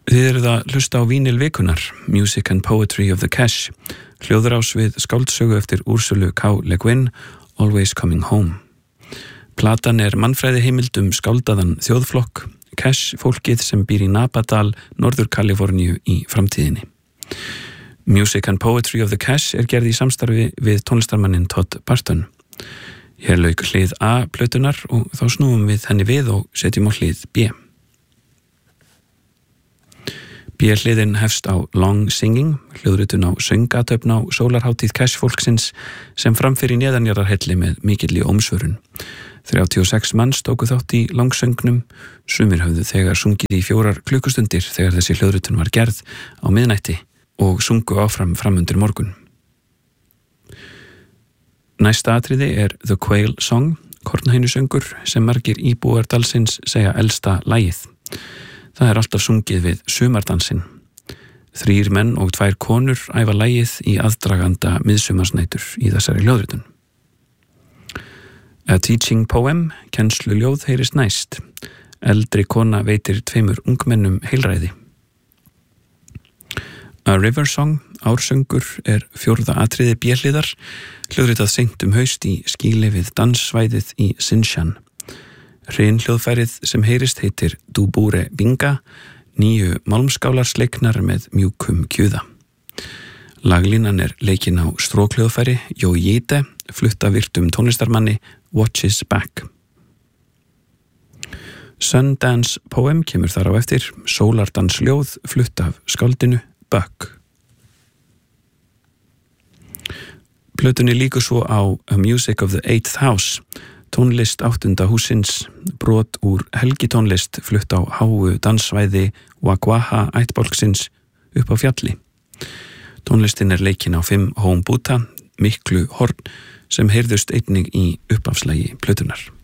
Þið eruð að hlusta á Vínil vikunar, Music and Poetry of the Cash, hljóðrás við skáldsögu eftir Úrsulu K. Le Guin, Always Coming Home. Platan er mannfræði heimild skáldaðan þjóðflokk, Cash fólkið sem býr í Napadal, Norður Kaliforníu í framtíðinni. Music and Poetry of the Cash er gerð í samstarfi við tónlistarmannin Todd Barton. Hér lauk hlið A plötunar og þá snúum við henni við og setjum á hlið B. B-hliðin hefst á Long Singing, hljóðritun á söngatöfn á sólarhátíð Cash fólksins sem framfyrir neðanjarðarhelli með mikilli ómsvörun. 36 manns tóku þátt í langsöngnum, sumir höfðu þegar sungið í 4 klukkustundir þegar þessi hljóðritun var gerð á miðnætti og sungu áfram framundir morgun. Næsta atriði er The Quail Song, kornhænusöngur sem margir íbúar dalsins segja elsta lagið. Það er alltaf sungið við sumardansinn. 3 menn og 2 konur æfa lagið í aðdraganda miðsumarsnætur í þessari hljóðritun. A Teaching Poem, kennsluljóð heyrist næst. Eldri kona veitir 2 ungmennum heilræði. A River Song, ársöngur, er 4. atriði B-hliðar, hljóðritað seint haust í skýli við danssvæðið í Sinshan. Hljóðfærið sem heyrist heitir Dubure Binga, 9 málmskálar sleiknar með mjúkum kjúða. Laglínan er leikin á strókhljóðfæri Jójite, flutta virtum tónlistarmanni Watches Back. Sundance Poem kemur þar á eftir, sólardansljóð flutt af skáldinu Buck. Plötunni líkur svo á A Music of the 8th House, tónlist 8. hússins, brot úr helgitónlist flutt á háu danssvæði Wagwaha ættbálksins upp á fjalli. Tónlistin er leikin á 5 hómbuta, miklu horn sem heyrðust einnig í uppafslagi plötunar.